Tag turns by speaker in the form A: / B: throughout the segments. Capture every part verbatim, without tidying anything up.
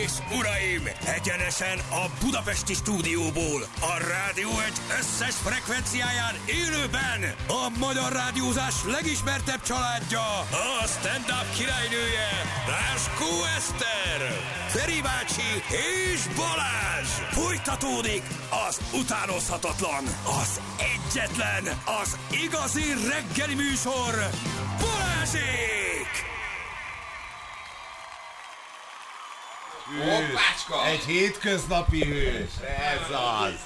A: és uraim, egyenesen a budapesti stúdióból, a Rádió egy összes frekvenciáján élőben a magyar rádiózás legismertebb családja, a stand-up királynője, Ráskó Eszter, Feri bácsi és Balázs. Folytatódik az utánozhatatlan, az egyetlen, az igazi reggeli műsor, Balázsék!
B: Hoppácska!
C: Egy hétköznapi hős, ez az!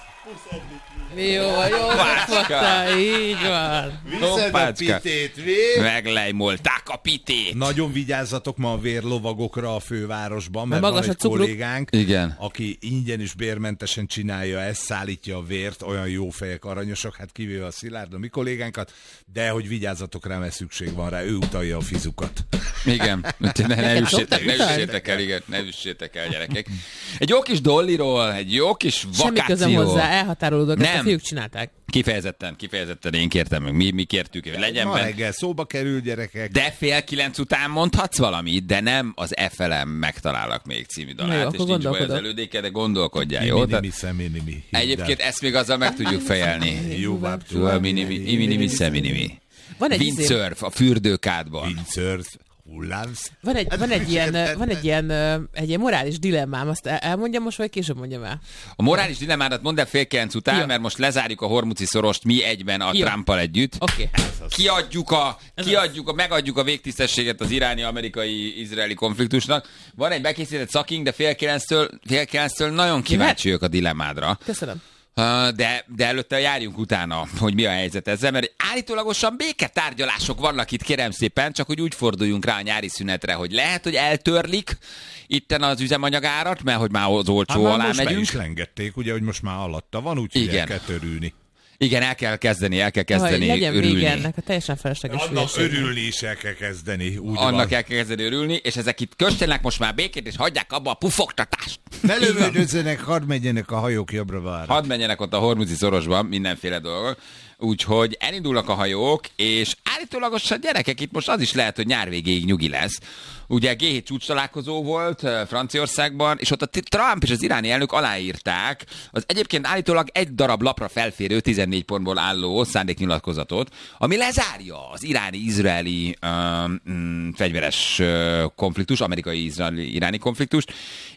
D: Jó, jó, megfogta, így van.
C: Viszed a pitét, vég!
B: Meglejmolták a pitét!
C: Nagyon vigyázzatok ma a vérlovagokra a fővárosban, mert
D: magas
C: van egy
D: a cukruk.
C: kollégánk,
B: Igen.
C: aki ingyen és bérmentesen csinálja ezt, szállítja a vért, olyan jó fejek, aranyosak, hát kivéve a Szilárd, a mi kollégánkat, de hogy vigyázzatok rá, mert szükség van rá, ő utalja a fizukat.
B: Igen, ne, ne üssétek, ne üssétek el, igen, ne üssétek el, gyerekek. Egy jó kis dolliról, egy jó kis vakáció.
D: Semmi közöm hozzá, elhatárolódok, ezt
B: Nem.
D: a fiúk csinálták.
B: Kifejezetten, kifejezetten én kértem meg, mi, mi kértük, hogy legyen
C: Ma
B: benne.
C: reggel szóba kerül, gyerekek.
B: De fél kilenc után mondhatsz valamit, de nem az F L M megtalálak még című
D: Na jó,
B: dalát,
D: akkor
B: és nincs baj az
D: gondolkodok.
B: elődéke, de gondolkodjál, jó? Tehát
C: Minimi, szeminimi.
B: egyébként ezt még azzal meg tudjuk fejelni.
C: Jóvább
B: Szóval minimi, minimi, szeminimi.
D: Van egy, izé-
B: Windsurf a fürdőkádban.
C: Windsurf, hullámsz.
D: van egy, van egy ilyen, van egy ilyen, ö, egy ilyen morális dilemmám, azt el- elmondjam most, vagy később mondjam el?
B: A morális dilemmádat mondd el fél kilenc után,
D: Jó.
B: mert most lezárjuk a Hormuci szorost mi egyben a
D: Jó.
B: Trumpal együtt.
D: Oké.
B: Kiadjuk a, kiadjuk a, megadjuk a végtisztességet az iráni-amerikai-izraeli konfliktusnak. Van egy bekészített szakink, de fél kilenctől, fél kilenctől nagyon kíváncsi vagyok a dilemmádra.
D: Köszönöm.
B: Uh, De, de előtte járjunk utána, hogy mi a helyzet ezzel, mert állítólagosan béketárgyalások vannak itt, kérem szépen, csak hogy úgy forduljunk rá a nyári szünetre, hogy lehet, hogy eltörlik itten az üzemanyagárat, mert hogy már az olcsó
C: Hát már
B: alá
C: most be
B: megyünk.
C: is lengették, ugye, hogy most már alatta van, úgyhogy
B: Igen.
C: el kell törülni.
B: Igen, el kell kezdeni, el kell
D: Hogy
B: kezdeni
D: legyen
B: örülni.
D: vége ennek a teljesen felesleges
C: Annak
D: hülyeségnek.
C: örülni is el kell kezdeni, úgy
B: Annak
C: van.
B: el kell kezdeni örülni, és ezek itt köszönnek most már békét, és hagyják abba a pufogtatást.
C: Ne lövődözzenek, hadd menjenek a hajók jobbra-balra.
B: Hadd menjenek ott a Hormuzi szorosban mindenféle dolgok. Úgyhogy elindulnak a hajók, és állítólagosan gyerekek, itt most az is lehet, hogy nyár végéig nyugi lesz. Ugye G hét csúcs találkozó volt uh, Franciaországban, és ott a Trump és az iráni elnök aláírták az egyébként állítólag egy darab lapra felférő tizennégy pontból álló szándéknyilatkozatot, ami lezárja az iráni-izraeli uh, mm, fegyveres uh, konfliktus, amerikai-izraeli-iráni konfliktust,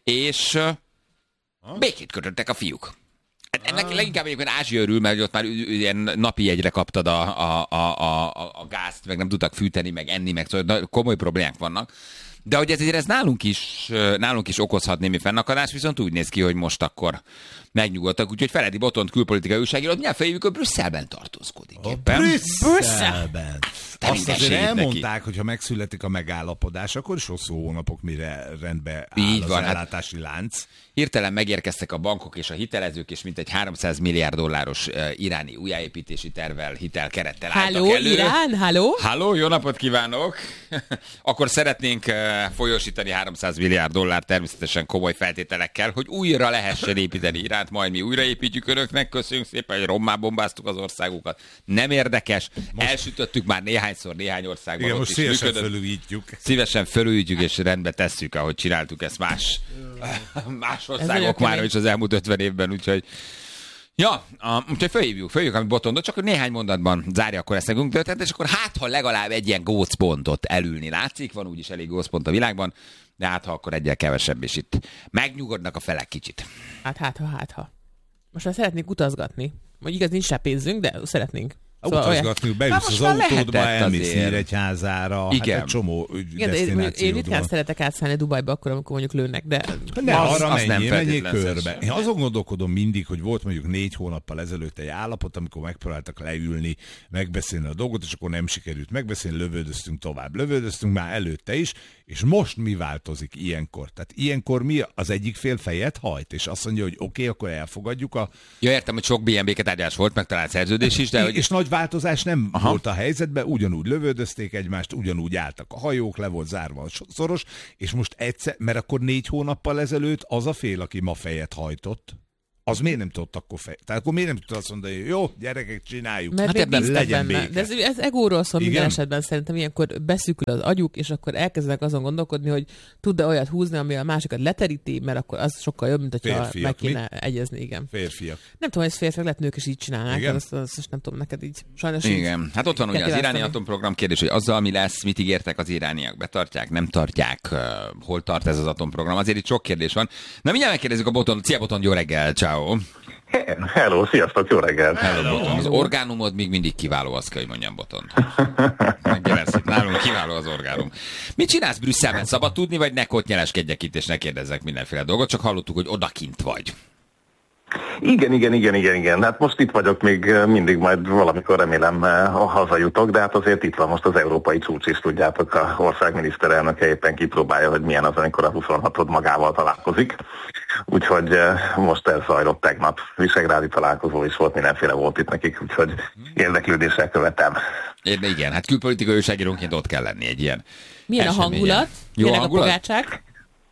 B: és uh, békét kötöttek a fiúk. Hát ennek leginkább egyébként Ázsia örül, mert ott már ilyen napi jegyre kaptad a, a, a, a, a gázt, meg nem tudtak fűteni, meg enni, meg szóval komoly problémák vannak. De hogy ezért ez nálunk is, nálunk is okozhat némi fennakadást, viszont úgy néz ki, hogy most akkor megnyugodtak. Úgyhogy Feledi Botont külpolitikai újságíró, mindjárt feljövük, hogy Brüsszelben tartózkodik. éppen.
C: Brüsszelben.
B: Te
C: Azt
B: minden
C: azért
B: segít
C: elmondták, hogy ha megszületik a megállapodás, akkor is hosszú hónapok, mire rendbe áll
B: Így
C: az
B: van, hát-
C: ellátási lánc.
B: Hirtelen megérkeztek a bankok és a hitelezők, és mintegy háromszáz milliárd dolláros uh, iráni újjáépítési tervvel, hitelkerettel álltak
D: Halló,
B: elő.
D: Irán, halló?
B: Halló, jó napot kívánok! Akkor szeretnénk uh, folyósítani háromszáz milliárd dollár természetesen komoly feltételekkel, hogy újra lehessen építeni Iránt, majd mi újraépítjük önöknek. Köszönjük szépen, hogy rommá bombáztuk az országukat. Nem érdekes, most... elsütöttük már néhányszor néhány országban.
C: Igen,
B: ott
C: most
B: is
C: szívesen
B: működött.
C: fölújítjuk.
B: Szívesen fölújítjuk és rendbe tesszük, ahogy csináltuk ezt más, más
D: nagyon
B: országok már
D: kemény.
B: is az elmúlt ötven évben, úgyhogy ja, a, úgyhogy fölhívjuk, fölhívjuk, amit Botondot, csak hogy néhány mondatban zárja akkor ezt nekünk történet, és akkor hát, ha legalább egy ilyen gócpontot elülni látszik, van úgyis elég gócpont a világban, de hát, ha akkor egyel kevesebb, és itt megnyugodnak a felek kicsit.
D: Hát, hát, ha, hát, ha. Most már szeretnénk utazgatni. Vagy igaz, nincs rá pénzünk, de szeretnénk. Szóval olyan-
C: Utazgatni,
B: Hát
C: beülsz
B: most
C: az
B: már
C: autódba,
B: lehetett
C: elmész
B: azért.
C: Nyíregyházára,
B: Igen.
C: hát egy csomó
D: Igen, de én, mondjuk, én
C: desztinációd
D: ritkán
C: van.
D: szeretek átszállni Dubajba akkor, amikor mondjuk lőnek, de
C: Ne,
B: Az-
C: arra
B: az nem
C: menjél, menjél
B: feltétlenszerűen.
C: körbe. Én azon gondolkodom mindig, hogy volt mondjuk négy hónappal ezelőtt egy állapot, amikor megpróbáltak leülni, megbeszélni a dolgot, és akkor nem sikerült megbeszélni, lövöldöztünk tovább. Lövöldöztünk már előtte is, és most mi változik ilyenkor? Tehát ilyenkor mi az egyik fél fejet hajt, és azt mondja, hogy oké, okay, akkor elfogadjuk a...
B: Ja, értem, hogy sok bé en bé-tárgyalás volt, megtalált szerződés is, de hogy...
C: És nagy változás nem
B: Aha.
C: volt a helyzetben, ugyanúgy lövöldözték egymást, ugyanúgy álltak a hajók, le volt zárva a szoros, és most egyszer, mert akkor négy hónappal ezelőtt az a fél, aki ma fejet hajtott, az miért nem tudott akkor fej? Tehát akkor miért nem tudott azt mondani, hogy jó, gyerekek, csináljuk.
D: Mert hát ebben legyen benne.
C: béke.
D: De ez, ez egóról szól minden esetben, szerintem ilyenkor beszűkül az agyuk, és akkor elkezdenek azon gondolkodni, hogy tud-e olyat húzni, ami a másikat leteríti, mert akkor az sokkal jobb, mint hogyha Férfiak, meg kéne mi? egyezni, igen.
C: Férfiak.
D: Nem tudom, hogy ez férfiak, lehet nők is így csinálnák, azt, azt, azt nem tudom neked így. Sajnos
B: igen.
D: Így
B: hát ott van ugye az iráni atomprogram kérdés, hogy azzal mi lesz, mit ígértek az irániak, betartják, nem tartják, uh, hol tart ez az atomprogram. Azért itt sok kérdés van. Na mindjárt megkérdezzük a Botont. Szia Botont, jó reggel, ciao.
E: Hello, sziasztok, jó reggelt.
B: Hello, Botont. Az orgánumod még mindig kiváló, azt kell, hogy mondjam, Botont. Megjelenszik, nálunk kiváló az orgánum. Mit csinálsz Brüsszelben? Szabad tudni, vagy ne kotnyeleskedjek itt, és ne kérdezzek mindenféle dolgot, csak hallottuk, hogy odakint vagy.
E: Igen, igen, igen, igen, igen. Hát most itt vagyok még mindig, majd valamikor remélem hazajutok, de hát azért itt van most az európai csúcs is, tudjátok, a ország miniszterelnöke éppen kipróbálja, hogy milyen az, amikor a huszonhatod magával találkozik. Úgyhogy most ez zajlott tegnap. Visegrádi találkozó is volt, mindenféle volt itt nekik, úgyhogy érdeklődéssel követem.
B: É, igen, hát külpolitikai újságírónként ott kell lenni egy ilyen
D: milyen a hangulat?
B: Jó
D: milyen
B: hangulat?
D: a pogácsák?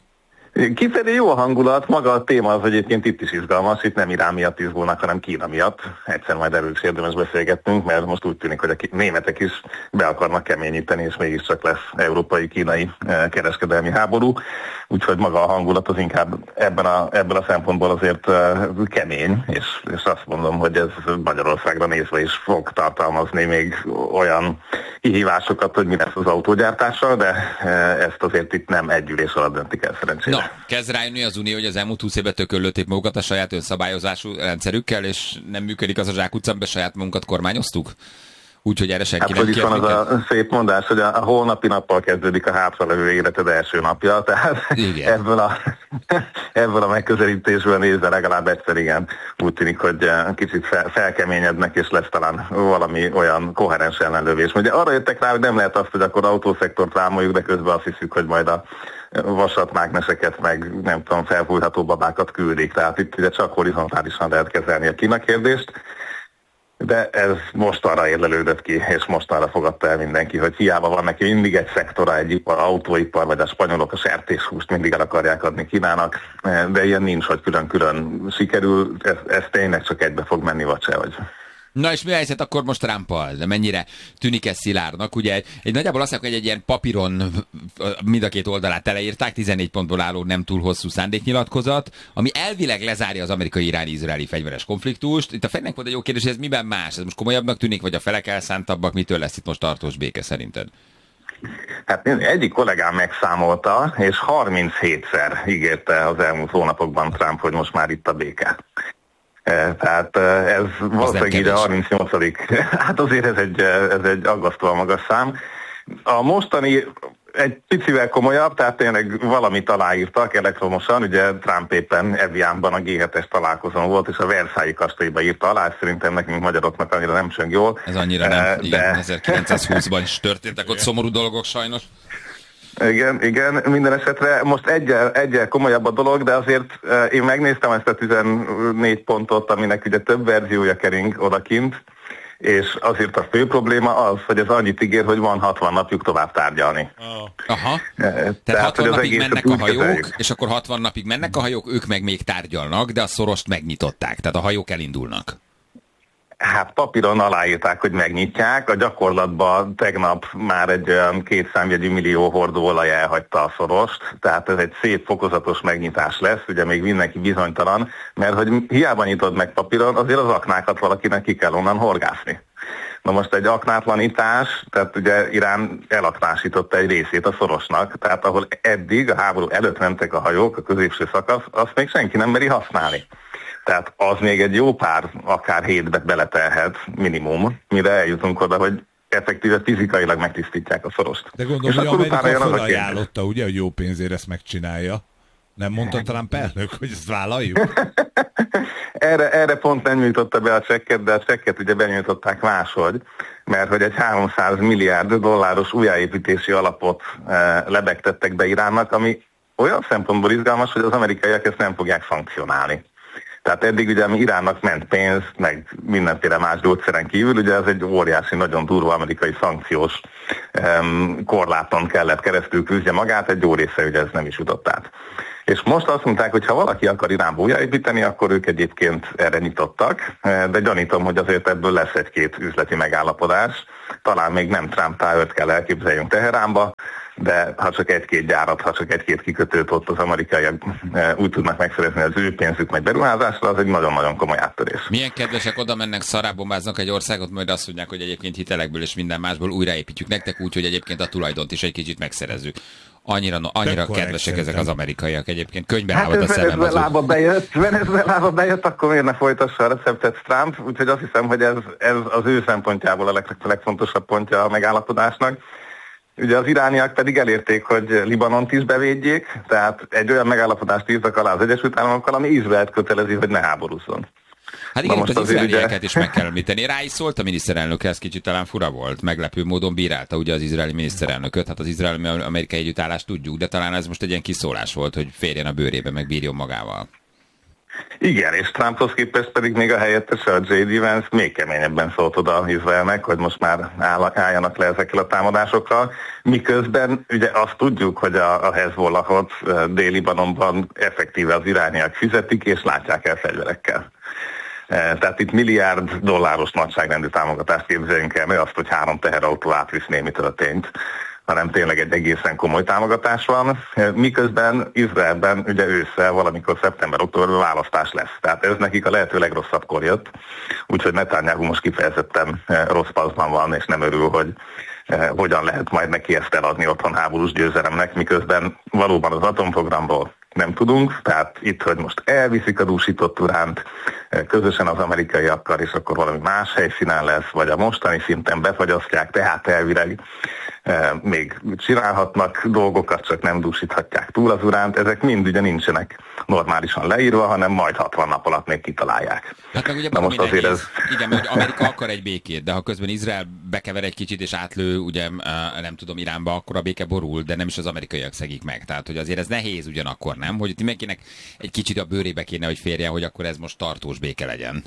E: Kifelé jó a hangulat, maga a téma az egyébként itt is izgalmas, itt nem Irán miatt izgulnak, hanem Kína miatt. Egyszer majd erről is érdemes beszélgettünk, mert most úgy tűnik, hogy a németek is be akarnak keményíteni, és mégiscsak lesz európai-kínai kereskedelmi háború. Úgyhogy maga a hangulat az inkább ebben a, ebben a szempontból azért kemény, és, és azt mondom, hogy ez Magyarországra nézve is fog tartalmazni még olyan kihívásokat, hogy mi lesz az autógyártással, de ezt azért itt nem egy ülés alatt döntik el szerencsére.
B: Na, kezd rájönni az Unió, hogy az elmúlt húsz évben tökölötték magukat a saját önszabályozású rendszerükkel, és nem működik az a zsákutca, amiben saját magunkat kormányoztuk? Úgyhogy erre senki
E: hát,
B: nem kért
E: van
B: minket?
E: az a szép mondás, hogy a, a holnapi nappal kezdődik a hátralevő életed első napja, tehát ebből a, ebből a megközelítésből nézve legalább egyszer igen, úgy tűnik, hogy kicsit fel, felkeményednek, és lesz talán valami olyan koherens ellenlövés. Ugye arra jöttek rá, hogy nem lehet azt, hogy akkor autószektort rámoljuk, de közben azt hiszük, hogy majd a vasatmágneseket, meg nem tudom, felfújható babákat küldik. Tehát itt ugye csak horizontálisan lehet kezelni a Kína kérdést. De ez most arra érlelődött ki, és most arra fogadta el mindenki, hogy hiába van neki mindig egy szektora, egy ipar, autóipar, vagy a spanyolok a sertéshúst mindig el akarják adni Kínának, de ilyen nincs, hogy külön-külön sikerül, ez, ez tényleg csak egybe fog menni, vagy se, vagy.
B: Na és mi a helyzet akkor most Trumpal? De mennyire tűnik ez szilárdnak? Ugye egy nagyjából azt mondják, hogy egy ilyen papíron mind a két oldalát teleírták, tizennégy pontból álló nem túl hosszú szándéknyilatkozat, ami elvileg lezárja az amerikai-iráni-izraeli fegyveres konfliktust. Itt a Fednek volt egy jó kérdés, hogy ez miben más? Ez most komolyabbnak tűnik, vagy a felek elszántabbak? Mitől lesz itt most tartós béke szerinted?
E: Hát egyik kollégám megszámolta, és harminchétszer ígérte az elmúlt hónapokban Trump, hogy most már itt a béke. Tehát ez valószínűleg így a harmincnyolcadik Hát azért ez egy, ez egy aggasztóan magas szám. A mostani egy picivel komolyabb, tehát tényleg valamit aláírtak elektromosan, ugye Trump éppen Evianban a gé hetes találkozón volt, és a Versailles kastélyba írta alá, és szerintem nekünk magyaroknak annyira nem csöng jól.
B: Ez annyira nem, de... igen, ezerkilencszázhúszban is történtek ott szomorú dolgok sajnos.
E: Igen, igen, minden esetre most egyel, egyel komolyabb a dolog, de azért én megnéztem ezt a tizennégy pontot, aminek ugye több verziója kering odakint, és azért a fő probléma az, hogy ez annyit ígér, hogy van hatvan napjuk tovább tárgyalni.
B: Oh. Aha. Tehát,
E: Tehát
B: hatvan napig mennek a hajók,
E: kezeljük.
B: És akkor hatvan napig mennek a hajók, ők meg még tárgyalnak, de a szorost megnyitották, tehát a hajók elindulnak.
E: Hát papíron aláírták, hogy megnyitják, a gyakorlatban tegnap már egy olyan két számjegyű millió hordóolaj elhagyta a szorost, tehát ez egy szép fokozatos megnyitás lesz, ugye még mindenki bizonytalan, mert hogy hiába nyitod meg papíron, azért az aknákat valakinek ki kell onnan horgászni. Na most egy aknátlanítás, tehát ugye Irán elaknásította egy részét a szorosnak, tehát ahol eddig a háború előtt mentek a hajók, a középső szakasz, azt még senki nem meri használni. Tehát az még egy jó pár, akár hétbe beletelhet minimum, mire eljutunk oda, hogy effektíve fizikailag megtisztítják a szorost.
C: De gondolom, hogy Amerika felajánlotta, ugye, hogy jó pénzért ezt megcsinálja. Nem mondta talán elnök, hogy ezt vállaljuk?
E: erre, erre pont nem nyújtotta be a csekket, de a csekket ugye benyújtották máshogy, mert hogy egy háromszáz milliárd dolláros újjáépítési alapot e, lebegtettek be Iránnak, ami olyan szempontból izgalmas, hogy az amerikaiak ezt nem fogják szankcionálni. Tehát eddig ugye Iránnak ment pénz, meg mindenféle más gyógyszeren kívül, ugye ez egy óriási, nagyon durva amerikai szankciós um, korláton kellett keresztül küzdje magát, egy jó része ugye ez nem is jutott át. És most azt mondták, hogy ha valaki akar Iránba újjáépíteni, akkor ők egyébként erre nyitottak, de gyanítom, hogy azért ebből lesz egy-két üzleti megállapodás. Talán még nem Trump Towert kell elképzeljünk Teheránba, de ha csak egy-két gyárat, ha csak egy-két kikötőt ott az amerikaiak úgy tudnak megszerezni az ő pénzük meg beruházásra, az egy nagyon-nagyon komoly áttörés.
B: Milyen kedvesek, oda mennek, szarábombáznak egy országot, majd azt mondják, hogy egyébként hitelekből és minden másból újraépítjük nektek úgy, hogy egyébként a tulajdont is egy kicsit megszerezzük. Annyira, annyira kedvesek ezek az amerikaiak egyébként. Könyvben
E: hát
B: állod a szemem.
E: Venezuelába bejött, Venezuelába bejött, akkor miért ne folytassa a receptet Trump? Úgyhogy azt hiszem, hogy ez, ez az ő szempontjából a leg, legfontosabb pontja a megállapodásnak. Ugye az irániak pedig elérték, hogy Libanont is bevédjék, tehát egy olyan megállapodást írtak alá az Egyesült Államokkal, ami Izraelt kötelezi, hogy ne háborúzzon.
B: Hát igen, most az izraelieket ugye... is meg kell említeni. Rá is szólt a miniszterelnök, ez kicsit talán fura volt. Meglepő módon bírálta ugye az izraeli miniszterelnököt. Hát az izraeli-amerikai együttállást tudjuk, de talán ez most egy ilyen kiszólás volt, hogy férjen a bőrébe, meg bírjon magával.
E: Igen, és Trumphoz képest pedig még a helyettese, a jé dé Vance még keményebben szólt oda Izraelnek, hogy most már álljanak le ezekkel a támadásokkal. Miközben ugye azt tudjuk, hogy a, a Hezbollahot Dél-Libanonban effektíve az irániak fizetik, és látják el fegyverekkel. Tehát itt milliárd dolláros nagyságrendű támogatást képzeljünk el, mert azt, hogy három teherautó átvisz némi történt, hanem tényleg egy egészen komoly támogatás van, miközben Izraelben ugye ősszel valamikor szeptember-októberben választás lesz. Tehát ez nekik a lehető legrosszabbkor jött, úgyhogy Netanyahu most kifejezetten rossz paszban van, és nem örül, hogy hogyan lehet majd neki ezt eladni otthon háborús győzelemnek, miközben valóban az atomprogramról nem tudunk, tehát itt, hogy most elviszik a dúsított uránt közösen az amerikaiakkal, és akkor valami más helyszínen lesz, vagy a mostani szinten befagyasztják, tehát elvileg még csinálhatnak dolgokat, csak nem dúsíthatják túl az uránt, ezek mind ugye nincsenek normálisan leírva, hanem majd hatvan nap alatt még kitalálják.
B: Hát meg ugye most azért ez... Igen, mert Amerika akar egy békét, de ha közben Izrael bekever egy kicsit és átlő, ugye nem tudom, Iránba, akkor a béke borul, de nem is az amerikaiak szegik meg. Tehát, hogy azért ez nehéz ugyanakkor, nem? Hogy itt mindenkinek egy kicsit a bőrébe kéne, hogy férjen, hogy akkor ez most tartós béke legyen.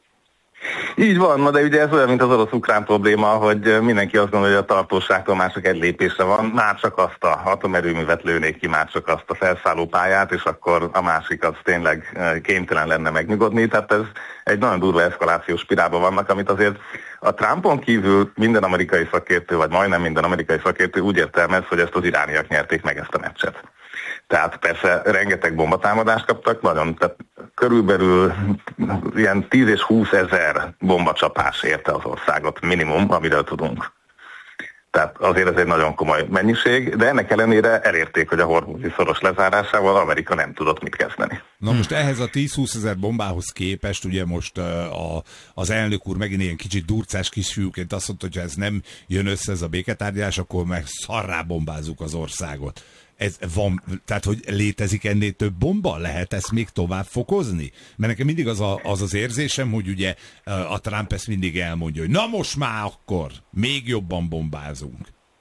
E: Így van, na de ugye ez olyan, mint az orosz-ukrán probléma, hogy mindenki azt gondolja, hogy a tartóságtól már csak egy lépésre van, már csak azt a atomerőművet lőnék ki, már csak azt a felszállópályát, és akkor a másik az tényleg kénytelen lenne megnyugodni. Tehát ez egy nagyon durva eszkalációs spirálban vannak, amit azért a Trumpon kívül minden amerikai szakértő, vagy majdnem minden amerikai szakértő úgy értelmez, hogy ezt az irániak nyerték meg ezt a meccset. Tehát persze rengeteg bombatámadást kaptak, nagyon, tehát körülbelül ilyen tíz és húsz ezer bombacsapás érte az országot minimum, amiről tudunk. Tehát azért ez egy nagyon komoly mennyiség, de ennek ellenére elérték, hogy a hormuzi szoros lezárásával Amerika nem tudott mit kezdeni.
C: Na most ehhez a tíz-húsz ezer bombához képest, ugye most a, az elnök úr megint ilyen kicsit durcás kisfiúként azt mondta, hogy ha ez nem jön össze ez a béketárgyalás, akkor meg szarrá bombázzuk az országot. Ez van, tehát, hogy létezik ennél több bomba? Lehet ezt még tovább fokozni? Mert nekem mindig az, a, az az érzésem, hogy ugye a Trump ezt mindig elmondja, hogy na most már akkor még jobban bombázunk.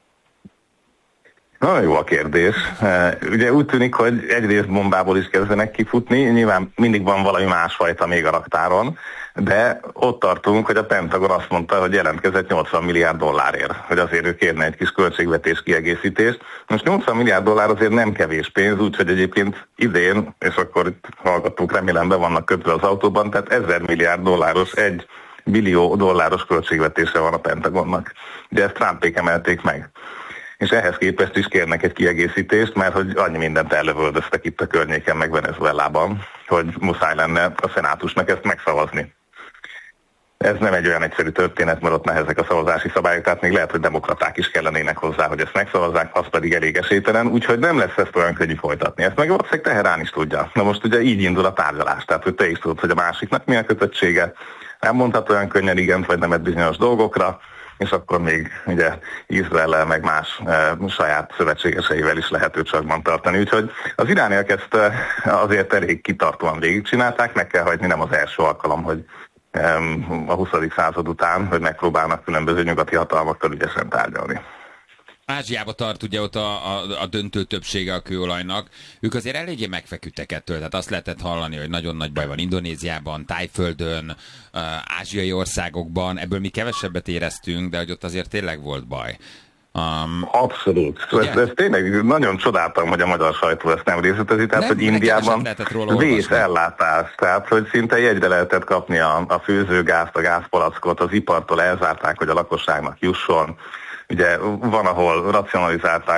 E: Nagyon jó a kérdés. Ugye úgy tűnik, hogy egyrészt bombából is kezdenek kifutni, nyilván mindig van valami másfajta még a raktáron, de ott tartunk, hogy a Pentagon azt mondta, hogy jelentkezett nyolcvan milliárd dollárért, hogy azért ő kérne egy kis költségvetés kiegészítést. Most nyolcvan milliárd dollár azért nem kevés pénz, úgyhogy egyébként idén, és akkor itt hallgatók remélem be vannak kötve az autóban, tehát ezer milliárd dolláros, egy billió dolláros költségvetése van a Pentagonnak. De ezt Trumpék emelték meg. És ehhez képest is kérnek egy kiegészítést, mert hogy annyi mindent ellövöldöztek itt a környéken, meg Venezuelában, hogy muszáj lenne a szenátusnak ezt megszavazni. Ez nem egy olyan egyszerű történet, mert ott nehezek a szavazási szabályok, tehát még lehet, hogy demokraták is kellenének hozzá, hogy ezt megszavazzák, az pedig elég esélytelen, úgyhogy nem lesz ezt olyan könnyű folytatni. Ezt meg valószínűleg Teherán is tudja. Na most ugye így indul a tárgyalás, tehát hogy te is tudod, hogy a másiknak mi a kötöttsége, nem mondhat olyan könnyen igent vagy nemet bizonyos dolgokra, és akkor még ugye Izraellel meg más e, saját szövetségeseivel is lehet őt csakban tartani. Úgyhogy az irániak ezt e, azért elég kitartóan végigcsinálták, meg kell hagyni, nem az első alkalom, hogy e, a huszadik század után, hogy megpróbálnak különböző nyugati hatalmakkal ügyesen tárgyalni.
B: Ázsiába tart ugye ott a, a, a döntő többsége a kőolajnak. Ők azért eléggé megfeküdtek ettől, tehát azt lehetett hallani, hogy nagyon nagy baj van Indonéziában, Tájföldön, ázsiai országokban, ebből mi kevesebbet éreztünk, de hogy ott azért tényleg volt baj.
E: Um, Abszolút. Ezt, ezt tényleg nagyon csodáltam, hogy a magyar sajtó ezt nem részletezi, tehát
B: nem,
E: hogy Indiában vészellátás, tehát hogy szinte jegyre lehetett kapni a, a főzőgázt, a gázpalackot, az ipartól elzárták, hogy a lakosságnak jusson. Ugye van, ahol racionalizálták